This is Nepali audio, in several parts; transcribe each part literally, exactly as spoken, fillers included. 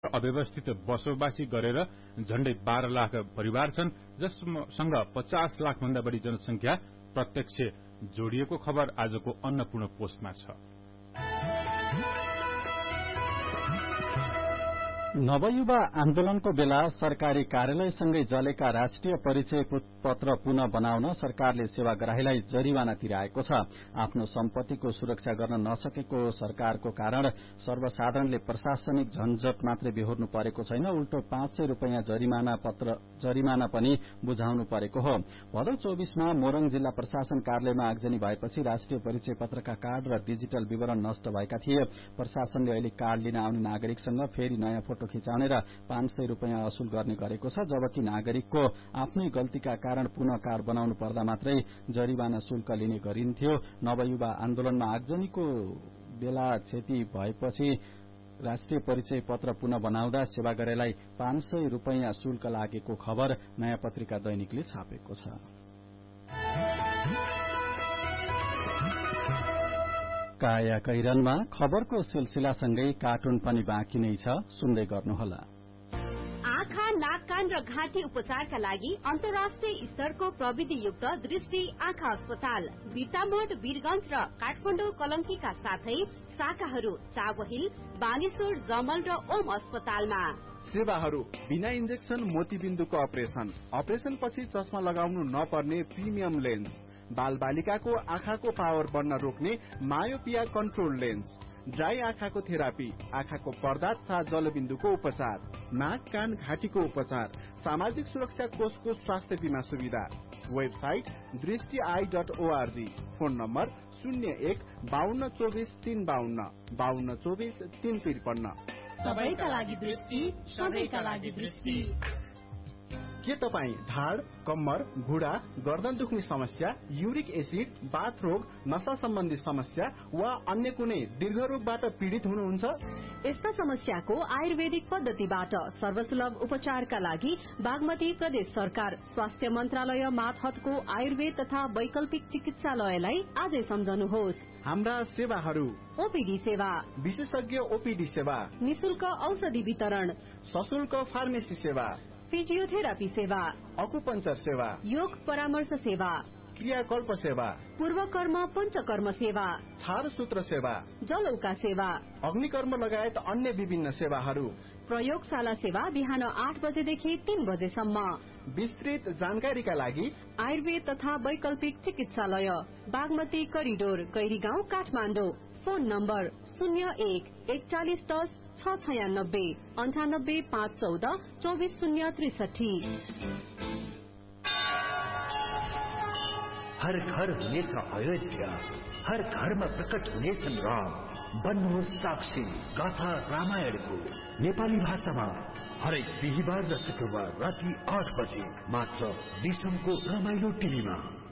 अव्यवस्थित बसोबासी गरेर झण्डै बाह्र लाख परिवार छन्, जससँग पचास लाख भन्दा बढी जनसंख्या प्रत्यक्ष जोडिएको खबर आजको अन्नपूर्ण पोस्टमा छ। नवयुवा आन्दोलनको बेला सरकारी कार्यालयसँगै जलेका राष्ट्रिय परिचय पत्र पुनः बनाउन सरकारले सेवाग्राहीलाई जरिवाना तिराएको छ। आफ्नो सम्पत्तिको सुरक्षा गर्न नसकेको सरकारको कारण सर्वसाधारणले प्रशासनिक झन्झट मात्रै बेहोर्नु परेको छैन, उल्टो पाँच सय रूपियाँ जरिमाना पत्र जरिमाना पनि बुझाउनु परेको हो। भदौ चौबीसमा मोरङ जिल्ला प्रशासन कार्यालयमा आगजनी भएपछि राष्ट्रिय परिचय पत्रका कार्ड र डिजिटल विवरण नष्ट भएका थिए। प्रशासनले अहिले कार्ड लिन आउने नागरिकसँग फेरि नयाँ फोटो खिचाउने र पाँच सय रूपियाँ असुल गर्ने गरेको छ, जबकि नागरिकको आफ्नै गल्तीका कारण पुनः कार्ड बनाउनु पर्दा मात्रै जरिवाना शुल्क लिने गरिन्थ्यो। नवयुवा आन्दोलनमा आगजनीको बेला क्षति भएपछि राष्ट्रिय परिचय पत्र पुनः बनाउँदा सेवाग्राहीलाई पाँच सय रूपियाँ शुल्क लागेको खबर नयाँ पत्रिका दैनिकले छापेको छ। काया कैरनमा खबरको सिलसिलासँगै कार्टुन पनि बाँकी नै छ, सुन्दै गर्नुहोला। आँखा, नाक, कान र घाँटी उपचारका लागि अन्तर्राष्ट्रिय स्तरको प्रविधियुक्त दृष्टि आँखा अस्पताल बिर्तामोड, वीरगंज र काठमाडौँ कलंकीका साथै शाखाहरू चावहिल, बानेश्वर, जमल र ओम अस्पतालमा। सेवाहरू बिना इन्जेक्सन मोतीबिन्दुको अपरेसन, अपरेसन पछि चस्मा लगाउनु नपर्ने प्रिमियम लेन्स, बाल बालिकाको आँखाको पावर बढ्न रोक्ने मायोपिया कन्ट्रोल लेन्स, ड्राई आँखाको थेरापी, आँखाको पर्दा तथा जलबिन्दुको उपचार, नाक, कान, घाँटीको उपचार, सामाजिक सुरक्षा कोषको स्वास्थ्य बीमा सुविधा। वेबसाइट दृष्टि I dot ORG. Phone number शून्य एक बाहन्न चौबिस तीन बाहन्न बाहन्न चौबिस तीन त्रिपन्न। सबैका लागि दृष्टि, सबैका लागि दृष्टि। के तपाईँ ढाड, कम्मर, घुँडा, गर्दन दुख्ने समस्या, युरिक एसिड, बाथ रोग, नशा सम्बन्धी समस्या वा अन्य कुनै दीर्घ रोगबाट पीड़ित हुनुहुन्छ? यस्ता समस्याको आयुर्वेदिक पद्धतिबाट सर्वसुलभ उपचारका लागि बागमती प्रदेश सरकार स्वास्थ्य मन्त्रालय मातहतको आयुर्वेद तथा वैकल्पिक चिकित्सालयलाई आजै सम्झनुहोस्। हाम्रा सेवाहरू: ओपीडी सेवा, विशेषज्ञ ओपीडी सेवा, निशुल्क औषधि वितरण, सशुल्क फार्मेसी सेवा, फिजियोथेरापी सेवा, अकुपञ्चर सेवा, योग परामर्श सेवा, क्रियाकल्प सेवा, पूर्वकर्म पञ्चकर्म सेवा, छारसूत्र सेवा, जलौका सेवा, अग्निकर्म लगायत अन्य विभिन्न सेवाहरू। प्रयोगशाला सेवा बिहान आठ बजेदेखि तीन बजेसम्म। विस्तृत जानकारीका लागि आयुर्वेद तथा वैकल्पिक चिकित्सालय Bagmati corridor, Gairigaun, Kathmandu. Phone number शून्य एक एकचालिस दस छ छयानब्बे अन्ठानब्बे पाँच चौध चौबिस शून्य त्रिसठी। हर घर हुनेछ अयोध्या, हर घरमा प्रकट हुनेछन् राम। बन्नुहोस् साक्षी गाथा रामायणको नेपाली भाषामा हरेक बिहिबार र शुक्रबार राति आठ बजे मात्र विश्वको रमाइलो टिभीमा।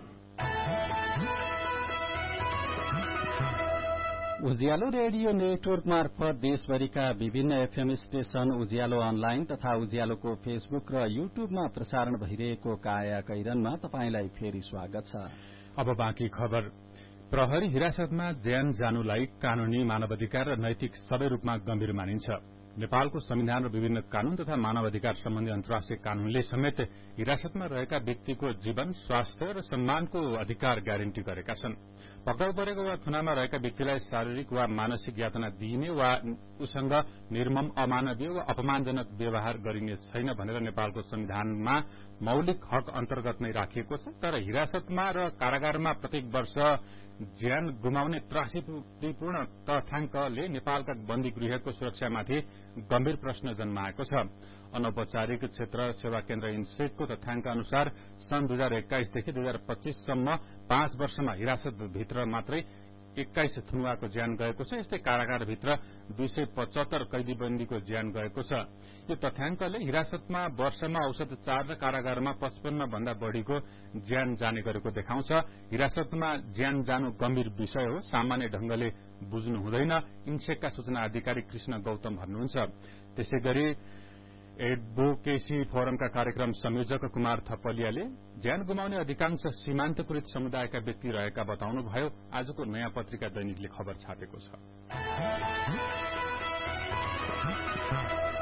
उज्यालो रेडियो नेटवर्क मार्फत देशभरिका विभिन्न एफएम स्टेशन, उज्यालो अनलाइन तथा उज्यालोको फेसबुक र युट्युबमा प्रसारण भइरहेको काया कैरनमा तपाईंलाई फेरि स्वागत छ। अब बाँकी खबर। प्रहरी हिरासतमा ज्यान जानुलाई कानूनी, मानवाधिकार र नैतिक सबै रूपमा गम्भीर मानिन्छ। नेपालको संविधान र विभिन्न कानून तथा मानवाधिकार सम्बन्धी अन्तर्राष्ट्रिय कानूनले समेत हिरासतमा रहेका व्यक्तिको जीवन, स्वास्थ्य र सम्मानको अधिकार ग्यारेन्टी गरेका छन्। पक्राउ परेको वा थुनामा रहेका व्यक्तिलाई शारीरिक वा मानसिक यातना दिइने वा उसँग निर्मम, अमानवीय वा अपमानजनक व्यवहार गरिने छैन भनेर नेपालको संविधानमा मौलिक हक अन्तर्गत नै राखिएको छ। तर हिरासतमा र कारागारमा प्रत्येक वर्ष ज्यान गुमाउने त्रासदीपूर्ण तथ्याङ्कले नेपालका बन्दी गृहको सुरक्षामाथि गम्भीर प्रश्न जन्माएको छ। अनौपचारिक क्षेत्र सेवा केन्द्र इन्स्टिट्यूटको तथ्याङ्क अनुसार सन् दुई हजार एक्काइसदेखि दुई हजार पच्चीससम्म पाँच वर्षमा हिरासतभित्र मात्रै एक्काइस थुनुवाको ज्यान गएको छ। यस्तै कारागारभित्र दुई सय पचहत्तर कैदीबन्दीको ज्यान गएको छ। यो तथ्याङ्कले हिरासतमा वर्षमा औसत चार र कारागारमा पचपन्न भन्दा बढ़ीको ज्यान जाने गरेको देखाउँछ। हिरासतमा ज्यान जानु गम्भीर विषय हो, सामान्य ढंगले बुझ्नु हुँदैन, इन्सेकका सूचना अधिकारी कृष्ण गौतम भन्नुहुन्छ। त्यसैगरी एडभोकेसी फोरमका कार्यक्रम संयोजक कुमार थपलियाले ज्यान गुमाउने अधिकांश सीमान्तकृत समुदायका व्यक्ति रहेका बताउनुभयो। आजको नयाँ पत्रिका दैनिकले खबर छापेको छ।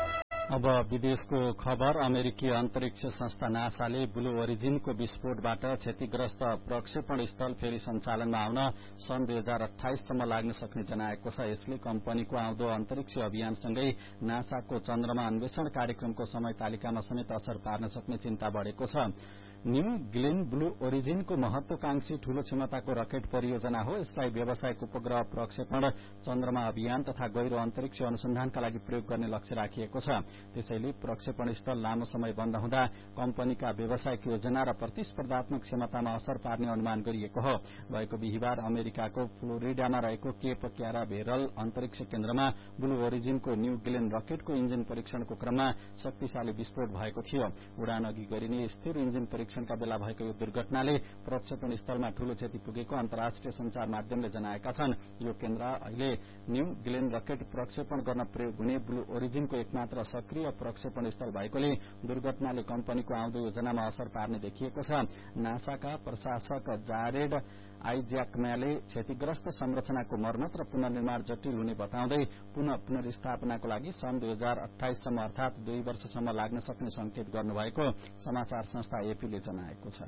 अब विदेशको खबर। अमेरिकी अन्तरिक्ष संस्था नासाले ब्लू ओरिजिनको विस्फोटबाट क्षतिग्रस्त प्रक्षेपण स्थल फेरि सञ्चालनमा आउन सन् दुई हजार अठाइससम्म लाग्न सक्ने जनाएको छ। यसले कम्पनीको आउँदो अन्तरिक्ष अभियानसँगै नासाको चन्द्रमा अन्वेषण कार्यक्रमको समय तालिकामा समेत असर पार्न सक्ने चिन्ता बढ़ेको छ। न्यू ग्लेन ब्लू ओरिजिनको महत्वाकांक्षी ठूलो क्षमताको रकेट परियोजना हो। यसलाई व्यावसायिक उपग्रह प्रक्षेपण, चन्द्रमा अभियान तथा गहिरो अन्तरिक्ष अनुसन्धानका लागि प्रयोग गर्ने लक्ष्य राखिएको छ। त्यसैले प्रक्षेपण स्थल लामो समय बन्द हुँदा कम्पनीका व्यावसायिक योजना र प्रतिस्पर्धात्मक क्षमतामा असर पार्ने अनुमान गरिएको हो। गएको बिहिबार अमेरिकाको फ्लोरिडामा रहेको केप क्यानाभेरल अन्तरिक्ष केन्द्रमा ब्लू ओरिजिनको न्यू ग्लेन रकेटको इन्जिन परीक्षणको क्रममा शक्तिशाली विस्फोट भएको थियो। उडान अघि गरिने स्थिर इन्जिन परीक्षणका बेला भएको यो दुर्घटनाले प्रक्षेपण स्थलमा ठूलो क्षति पुगेको अन्तर्राष्ट्रिय संचार माध्यमले जनाएका छन्। यो केन्द्र अहिले न्यू ग्लेन रकेट प्रक्षेपण गर्न प्रयोग हुने ब्लू ओरिजिनको एकमात्र सक्रिय प्रक्षेपण स्थल भएकोले दुर्घटनाले कम्पनीको आउँदो योजनामा असर पार्ने देखिएको छ। नासाका प्रशासक जारेड आइज्याकम्याले क्षतिग्रस्त संरचनाको मर्मत र पुनर्निर्माण जटिल हुने बताउँदै पुनः पुनर्स्थापनाको लागि सन् दुई हजार अठाइससम्म अर्थात दुई वर्षसम्म लाग्न सक्ने संकेत गर्नुभएको समाचार संस्था एपीले जनाएको छ।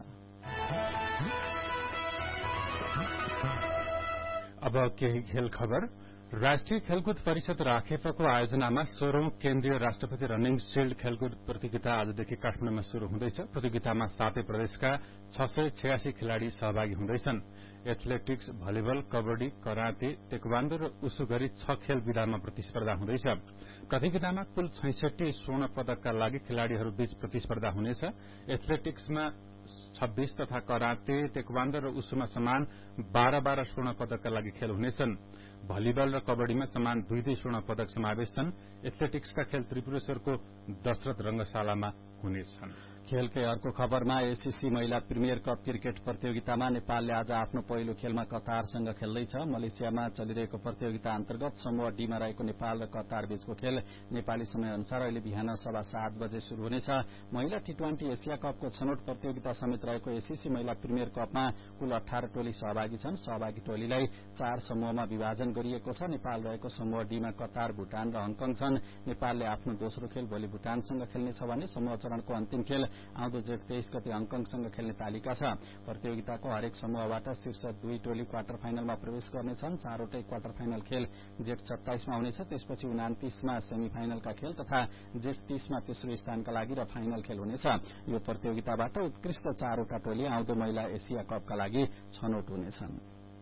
अब केही खेल खबर। राष्ट्रिय खेलकुद परिषद राखेपको आयोजनामा सोह्रौं केन्द्रीय राष्ट्रपति रनिङ शील्ड खेलकुद प्रतियोगिता आजदेखि काठमाडौँमा शुरू हुँदैछ। प्रतियोगितामा सातै प्रदेशका छ सय छयासी खेलाड़ी सहभागी हुँदैछन्। Athletics, volleyball, kabaddi, karate, taekwondo र उसु गरी छ खेल विधामा प्रतिस्पर्धा हुँदैछ। प्रतियोगितामा कुल छैसठी स्वर्ण पदकका लागि खेलाड़ीहरूबीच प्रतिस्पर्धा हुनेछ। एथलेटिक्समा छब्बीस तथा कराते, टेक्वान्डो र उसुमा समान बाह्र बाह्र स्वर्ण पदकका लागि खेल हुनेछन्। भलिबल र कबड्डीमा समान दुई दुई स्वर्ण पदक समावेश छन्। एथलेटिक्सका खेल त्रिपुरेश्वरको दशरथ रंगशालामा हुनेछन्। खेलकै अर्को खबरमा एसीसी महिला प्रिमियर कप क्रिकेट प्रतियोगितामा नेपालले आज आफ्नो पहिलो खेलमा कतारसँग खेल्दैछ। मलेसियामा चलिरहेको प्रतियोगिता अन्तर्गत समूह डीमा रहेको नेपाल र कतार बीचको खेल नेपाली समय अनुसार अहिले बिहान सवा सात बजे शुरू हुनेछ। महिला टी ट्वेन्टी एसिया कपको छनौट प्रतियोगिता समेत रहेको एसीसी महिला प्रिमियर कपमा कुल अठार टोली सहभागी छन्। सहभागी टोलीलाई चार समूहमा विभाजन गरिएको छ। नेपाल रहेको समूह डीमा कतार, भूटान र हङकङ छन्। नेपालले आफ्नो दोस्रो खेल भोलि भूटानसँग खेल्नेछ भने समूह चरणको अन्तिम खेल आउँदो जेठ तेइस गते हङकङसँग खेल्ने तालिका छ। प्रतियोगिताको हरेक समूहबाट शीर्ष दुई टोली क्वार्टर फाइनलमा प्रवेश गर्नेछन्। चारवटै क्वार्टर फाइनल खेल जेठ सत्ताइसमा हुनेछ। त्यसपछि उनातिसमा सेमी फाइनलका खेल तथा जेठ तीसमा तेस्रो स्थानका लागि र फाइनल खेल हुनेछ। यो प्रतियोगिताबाट उत्कृष्ट चारवटा टोली आउँदो महिला एसिया कपका लागि छनौट हुनेछन्।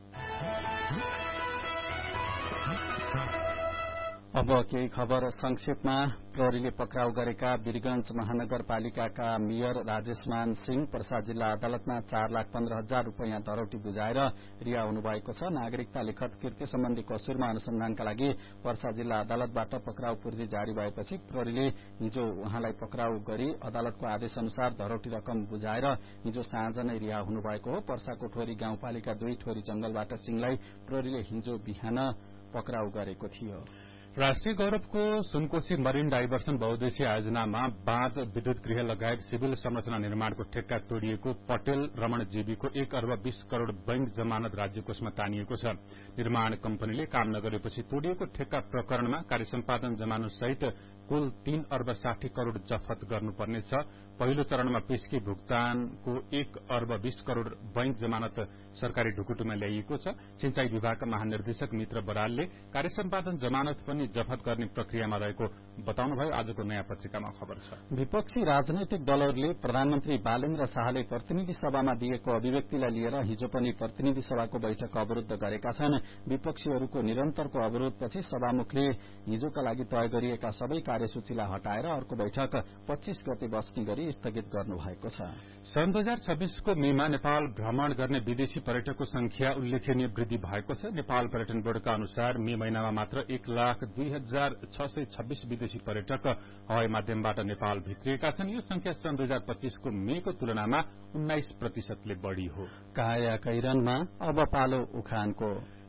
अब केही खबर संक्षेपमा। प्रहरीले पक्राउ गरेका वीरगंज महानगरपालिकाका मेयर राजेशमान सिंह पर्सा जिल्ला अदालतमा चार लाख पन्ध्र हजार रूपियाँ धरौटी बुझाएर रिहा हुनुभएको छ। नागरिकता लिखत कृत्य सम्बन्धी कसुरमा अनुसन्धानका लागि पर्सा जिल्ला अदालतबाट पक्राउ पूर्जी जारी भएपछि प्रहरीले हिजो उहाँलाई पक्राउ गरी अदालतको आदेश अनुसार धरौटी रकम बुझाएर हिजो साँझ नै रिहा हुनुभएको हो। पर्साको ठोरी गाउँपालिका दुई ठोरी जंगलबाट सिंहलाई प्रहरीले हिजो बिहान पक्राउ गरेको थियो। राष्ट्रिय गौरवको सुनकोशी मरिन डाइभर्सन बहुद्देश्य आयोजनामा बाँध, विद्युत गृह लगायत सिभिल संरचना निर्माणको ठेक्का तोडिएको पटेल रमण जीबीको एक अर्ब बीस करोड़ बैंक जमानत राज्य कोषमा तानिएको छ। निर्माण कम्पनीले काम नगरेपछि तोडिएको ठेक्का प्रकरणमा कार्यसम्पादन जमानत सहित कुल तीन अर्ब साठी करोड़ जफत गर्नुपर्नेछ। पहिलो चरणमा पेशकी भुक्तानको एक अर्ब बीस करोड़ बैंक जमानत सरकारी ढुकुटीमा ल्याइएको छ। सिंचाई विभागका महानिर्देशक मित्र बरालले कार्यसम्पादन जमानत पनि जफत गर्ने प्रक्रियामा रहेको बताउनुभयो। आजको नयाँ पत्रिकामा खबर छ। विपक्षी राजनैतिक दलहरूले प्रधानमन्त्री बालेन्द्र शाहले प्रतिनिधि सभामा दिएको अभिव्यक्तिलाई लिएर हिजो पनि प्रतिनिधि सभाको बैठक अवरूद्ध गरेका छन्। विपक्षीहरूको निरन्तरको अवरोधपछि सभामुखले हिजोका लागि तय गरिएका सबै कार्यसूचीलाई हटाएर अर्को बैठक पच्चीस गते बस्ने गरी स्थगित गर्नुभएको छ। सन् दुई हजार छब्बीसको मेमा नेपाल भ्रमण गर्ने विदेशी पर्यटकको संख्या उल्लेखनीय वृद्धि भएको छ। नेपाल पर्यटन बोर्डका अनुसार मे महिनामा मात्र एक लाख दुई हजार छ सय छब्बीस विदेशी पर्यटक हवाई माध्यमबाट नेपाल भित्रिएका छन्। यो संख्या सन् दुई हजार पच्चीसको मेको तुलनामा उन्नाइस प्रतिशतले बढ़ी हो। काया कैरनमा अब पालो उखानको।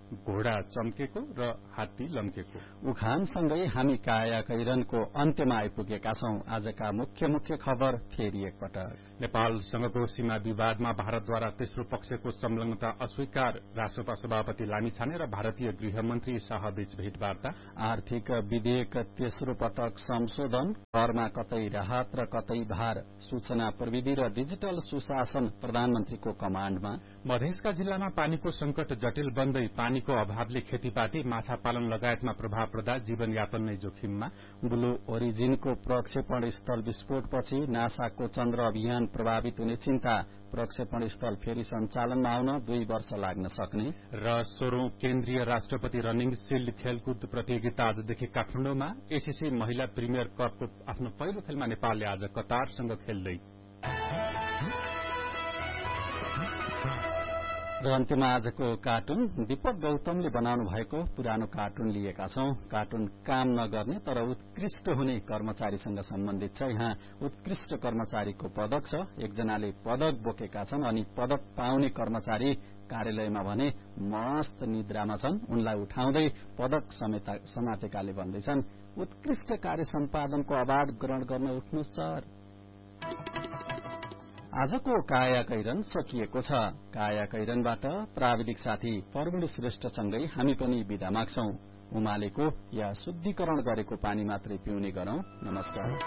घोडा चम्केको र हात्ती लम्केको। उखानसँगै हामी काया कैरनको अन्त्यमा आइपुगेका छौं। आजका मुख्य मुख्य खबर फेरि एकपटक। नेपालसँगको सीमा विवादमा भारतद्वारा तेस्रो पक्षको संलग्नता अस्वीकार, राष्ट्रपा सभापति लामिछाने र भारतीय गृहमन्त्री शाहबीच भेटवार्ता। आर्थिक विधेयक तेस्रो पटक संशोधन, करमा कतै राहत र कतै भार, सूचना प्रविधि र डिजिटल सुशासन प्रधानमन्त्रीको कमाण्डमा। मधेसका जिल्लामा पानीको संकट जटिल बन्दै, पानीको अभावले खेतीपाती, माछा पालन लगायतमा प्रभाव पर्दा जीवनयापन नै जोखिममा। ब्लू ओरिजिनको प्रक्षेपण स्थल विस्फोटपछि नासाको चन्द्र अभियान प्रभावित हुने चिन्ता, प्रक्षेपण स्थल फेरि सञ्चालनमा आउन दुई वर्ष लाग्न सक्ने। र सोह्रौं केन्द्रीय राष्ट्रपति रनिङ शिल्ड खेलकुद प्रतियोगिता आजदेखि काठमाडौँमा। एसीसी महिला प्रिमियर कपको आफ्नो पहिलो खेलमा नेपालले आज कतारसँग खेल्दै। र अन्त्यमा आजको कार्टुन दीपक गौतमले बनाउनु भएको पुरानो कार्टुन लिएका छौं। कार्टुन काम नगर्ने तर उत्कृष्ट हुने कर्मचारीसँग सम्बन्धित छ। यहाँ उत्कृष्ट कर्मचारीको पदक छ। एकजनाले पदक बोकेका छन् अनि पदक पाउने कर्मचारी कार्यालयमा भने मस्त निद्रामा छन्। उनलाई उठाउँदै पदक समातेकाले भन्दैछन्, उत्कृष्ट कार्य सम्पादनको अवार्ड ग्रहण गर्न उठ्नु सर। आजको काया कैरन सकिएको छ। काया कैरनबाट प्राविधिक साथी परवीण श्रेष्ठसँगै हामी पनि बिदा माग्छौं। उमालेको या शुद्धिकरण गरेको पानी मात्रै पिउने गरौं। नमस्कार।